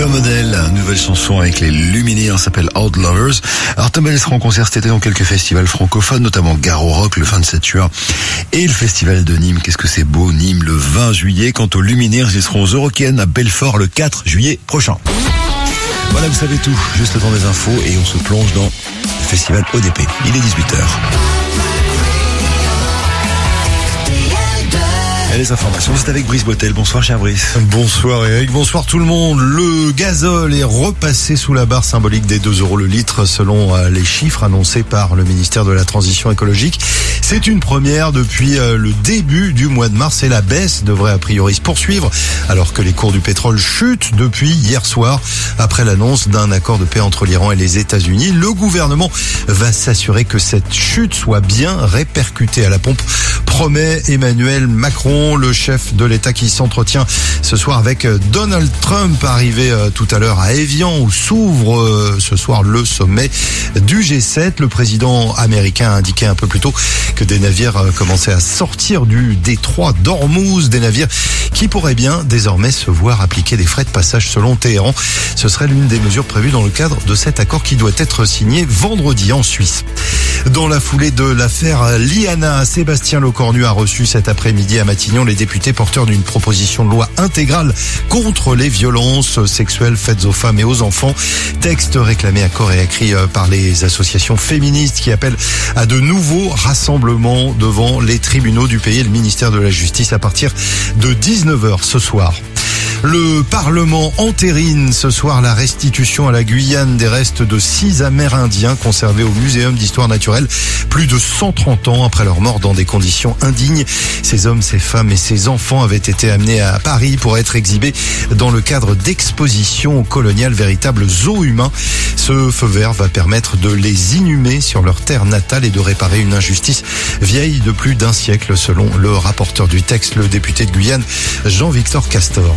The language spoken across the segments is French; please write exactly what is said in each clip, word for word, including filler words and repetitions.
Tom Odell, nouvelle chanson avec les Lumineers, s'appelle Old Lovers. Alors Tom Odell sera en concert cet été dans quelques festivals francophones, notamment Garo Rock le vingt-sept juin et le festival de Nîmes. Qu'est-ce que c'est beau, Nîmes le vingt juillet. Quant aux Lumineers, ils seront aux Eurocaines à Belfort le quatre juillet prochain. Voilà, vous savez tout, juste le temps des infos et on se plonge dans le festival O D P. Il est dix-huit heures. Et les informations, c'est avec Brice Botel. Bonsoir cher Brice. Bonsoir Eric, bonsoir tout le monde. Le gazole est repassé sous la barre symbolique des deux euros le litre selon les chiffres annoncés par le ministère de la Transition écologique. C'est une première depuis le début du mois de mars et la baisse devrait a priori se poursuivre alors que les cours du pétrole chutent depuis hier soir après l'annonce d'un accord de paix entre l'Iran et les États-Unis. Le gouvernement va s'assurer que cette chute soit bien répercutée à la pompe, promet Emmanuel Macron, le chef de l'État qui s'entretient ce soir avec Donald Trump, arrivé tout à l'heure à Évian où s'ouvre ce soir le sommet du G sept. Le président américain a indiqué un peu plus tôt que des navires commençaient à sortir du détroit d'Ormuz, des navires qui pourraient bien désormais se voir appliquer des frais de passage selon Téhéran. Ce serait l'une des mesures prévues dans le cadre de cet accord qui doit être signé vendredi en Suisse. Dans la foulée de l'affaire Liana, Sébastien Lecornu a reçu cet après-midi à Matignon les députés porteurs d'une proposition de loi intégrale contre les violences sexuelles faites aux femmes et aux enfants. Texte réclamé à corps et à cri par les associations féministes qui appellent à de nouveaux rassemblements devant les tribunaux du pays et le ministère de la Justice à partir de dix-neuf heures ce soir. Le Parlement entérine ce soir la restitution à la Guyane des restes de six Amérindiens conservés au Muséum d'Histoire Naturelle plus de cent trente ans après leur mort dans des conditions indignes. Ces hommes, ces femmes et ces enfants avaient été amenés à Paris pour être exhibés dans le cadre d'expositions coloniales, véritables zoos humains. Ce feu vert va permettre de les inhumer sur leur terre natale et de réparer une injustice vieille de plus d'un siècle selon le rapporteur du texte, le député de Guyane, Jean-Victor Castor.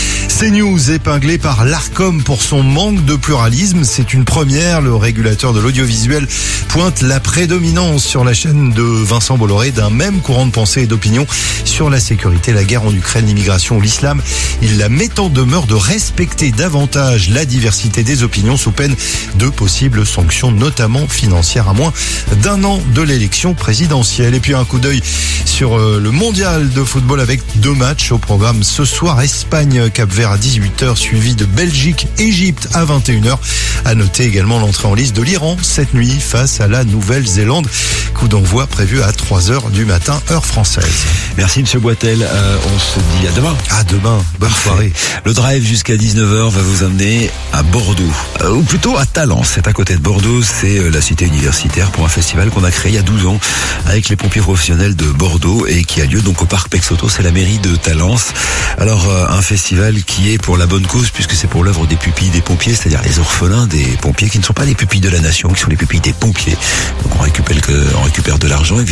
CNews épinglé par l'Arcom pour son manque de pluralisme, c'est une première. Le régulateur de l'audiovisuel pointe la prédominance sur la chaîne de Vincent Bolloré d'un même courant de pensée et d'opinion sur la sécurité, la guerre en Ukraine, l'immigration ou l'islam. Il la met en demeure de respecter davantage la diversité des opinions sous peine de possibles sanctions, notamment financières, à moins d'un an de l'élection présidentielle. Et puis un coup d'œil sur le mondial de football avec deux matchs au programme ce soir. Espagne, Cap-Vert à dix-huit heures, suivi de Belgique, Égypte à vingt et une heures. À noter également l'entrée en liste de l'Iran cette nuit face à la Nouvelle-Zélande. Coup d'envoi prévu à trois heures du matin, heure française. Merci Monsieur Boitel, euh, on se dit à demain. À demain, bonne Parfait. soirée. Le drive jusqu'à dix-neuf heures va vous amener à Bordeaux, euh, ou plutôt à Talence. C'est à côté de Bordeaux, c'est euh, la cité universitaire pour un festival qu'on a créé il y a douze ans avec les pompiers professionnels de Bordeaux et qui a lieu donc au parc Pexoto, c'est la mairie de Talence. Alors euh, un festival qui est pour la bonne cause puisque c'est pour l'œuvre des pupilles des pompiers, c'est-à-dire les orphelins des pompiers qui ne sont pas les pupilles de la nation, qui sont les pupilles des pompiers. Donc on récupère, on récupère de l'argent et